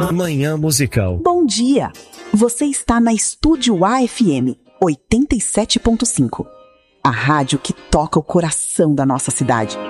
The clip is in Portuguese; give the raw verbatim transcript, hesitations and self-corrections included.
Manhã Musical. Bom dia! Você está na Estúdio A F M oitenta e sete ponto cinco, a rádio que toca o coração da nossa cidade.